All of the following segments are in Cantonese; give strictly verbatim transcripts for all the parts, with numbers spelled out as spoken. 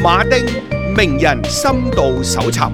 馬丁名人深度搜尋。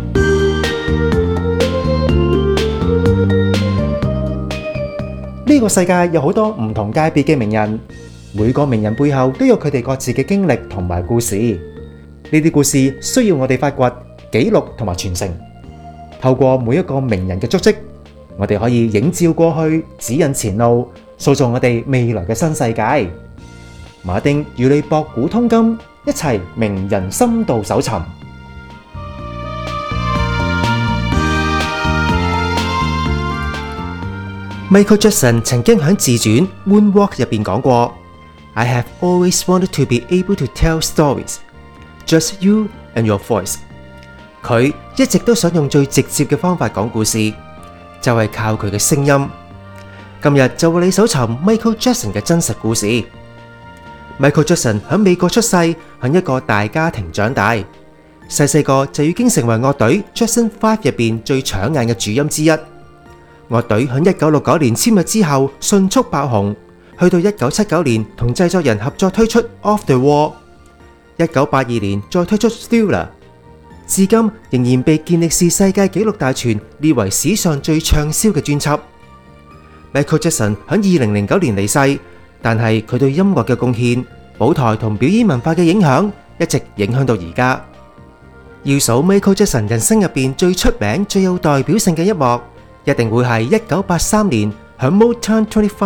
呢個世界有好多唔同界別嘅名人，每個名人背後都有佢哋各自嘅經歷同埋故事。呢啲故事需要我哋發掘、記錄同埋傳承。透過每一個名人嘅足跡，我哋可以映照過去，指引前路，塑造我哋未來嘅新世界。馬丁與你博古通今，一齊名人深度搜尋。Michael Jackson 曾經喺自傳《Moonwalk》入邊講過 ：I have always wanted to be able to tell stories, just you and your voice。佢一直都想用最直接嘅方法講故事，就係靠佢嘅聲音。今日就為你搜尋 Michael Jackson 嘅真實故事。Michael Jackson 喺美國出世，喺一個大家庭長大，細細個就已經成為樂隊 Jackson Five 入邊最搶眼嘅主音之一。樂隊喺一九六九年簽約之後迅速爆紅，去到一九七九年同製作人合作推出 Off the Wall， 一九八二年再推出 Thriller， 至今仍然被健力士世界紀錄大全列為史上最暢銷嘅專輯。Michael Jackson 喺二零零九年離世，但係佢對音樂嘅貢獻、舞台同表演文化嘅影響，一直影響到而家。要數 Michael Jackson 人生入邊最出名、最有代表性嘅一幕，一定會係一九八三年喺 Motown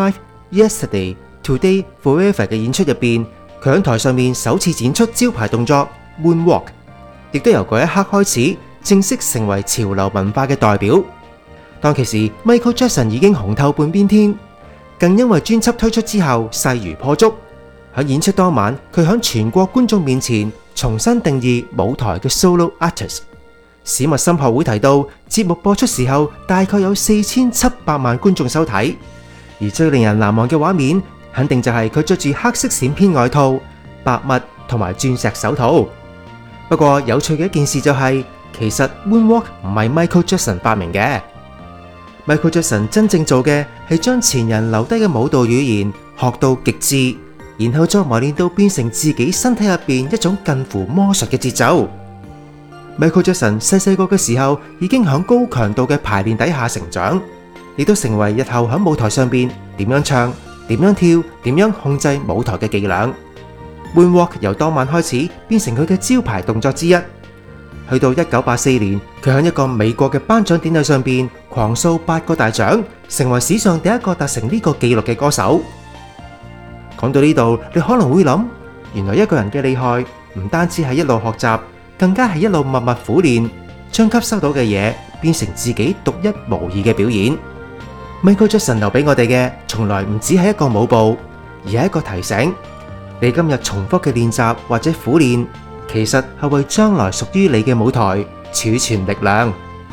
twenty-five、Yesterday、Today、Forever 嘅演出入邊，佢喺台上面首次展出招牌動作 Moonwalk， 亦都由嗰一刻開始正式成為潮流文化嘅代表。當其時 Michael Jackson 已經紅透半邊天，更因為專輯推出之後勢如破竹。喺演出當晚，佢喺全國觀眾面前重新定義舞台嘅 solo artist。史密森學會提到，節目播出時候大概有四千七百萬觀眾收睇，而最令人難忘嘅畫面，肯定就係佢着住黑色閃片外套、白襪同埋鑽石手套。不過有趣嘅一件事就係、是，其實 Moonwalk 唔係 Michael Jackson 發明嘅。Michael Jackson 真正做嘅係將前人留低嘅舞蹈語言學到極致，然後再磨練到變成自己身體入邊一種近乎魔術嘅節奏。Michael Jackson 細細個嘅時候已經喺高強度嘅排練底下成長，亦都成為日後喺舞台上邊點樣唱、點樣跳、點樣控制舞台嘅伎倆。Moonwalk 由當晚開始變成佢嘅招牌動作之一。去到一九八四年，佢喺一個美國嘅頒獎典禮上邊狂掃八個大獎，成為史上第一個達成呢個紀錄嘅歌手。講到呢度，你可能會諗，原來一個人嘅厲害唔單止係一路學習，更加係一路默默苦練，將吸收到嘅嘢變成自己獨一無二嘅表演。Michael Jackson 留俾我哋嘅，從來唔止係一個舞步，而係一個提醒。你今日重複嘅練習或者苦練，其實係為將來屬於你嘅舞台儲存力量。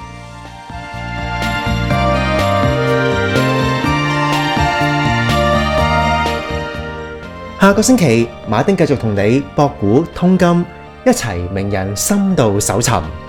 下個星期，馬丁繼續同你博古通今，一齊名人深度搜尋。